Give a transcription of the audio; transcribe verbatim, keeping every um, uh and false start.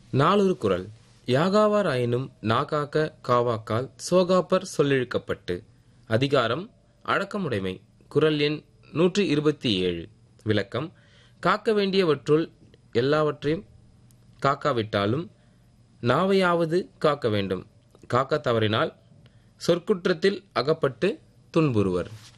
நாளொரு குறள். யாகாவார் ஆயினும் நாகாக்க காவாக்கால் சோகாப்பர் சொல்லிழுக்கப்பட்டு. அதிகாரம் அடக்கமுடைமை. குறள் எண் நூற்றி இருபத்தி ஏழு. விளக்கம்: காக்க வேண்டியவற்றுள் எல்லாவற்றையும் காக்காவிட்டாலும் நாவையாவது காக்க வேண்டும். காக்க தவறினால் சொற்குற்றத்தில் அகப்பட்டு துன்புறுவர்.